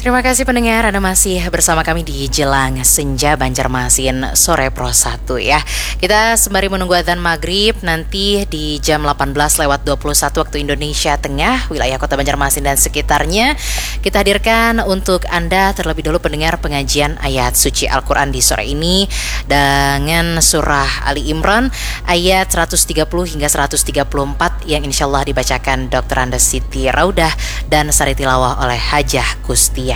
Terima kasih pendengar, Anda masih bersama kami di Jelang Senja Banjarmasin Sore Pro 1 ya. Kita sembari menunggu adzan maghrib nanti di jam 18:21 waktu Indonesia Tengah, wilayah Kota Banjarmasin dan sekitarnya, kita hadirkan untuk Anda terlebih dahulu pendengar pengajian ayat suci Al-Quran di sore ini dengan surah Ali Imran ayat 130 hingga 134 yang insya Allah dibacakan Dr. Andes Siti Raudah dan sari tilawah oleh Hajah Kustia.